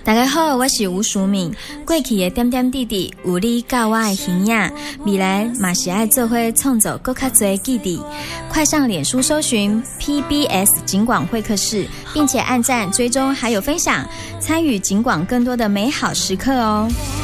大家好，我是吴淑敏。过去的点点滴滴有你教我的形影，未来嘛是爱做伙创造更较多记忆。快上脸书搜寻 PBS 警广会客室，并且按赞追踪还有分享，参与警广更多的美好时刻哦。